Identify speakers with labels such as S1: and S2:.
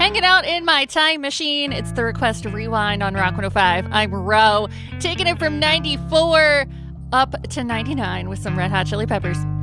S1: Hanging out in my time machine. It's the Request to Rewind on Rock 105. I'm Ro, taking it from 94 up to 99 with some Red Hot Chili Peppers.